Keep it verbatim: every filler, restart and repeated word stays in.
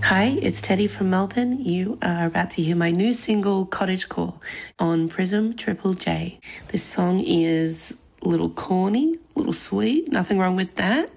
Hi, it's Teddy from Melbourne. You are about to hear my new single, Cottagecore, on Prism Triple J. This song is a little corny, a little sweet, nothing wrong with that.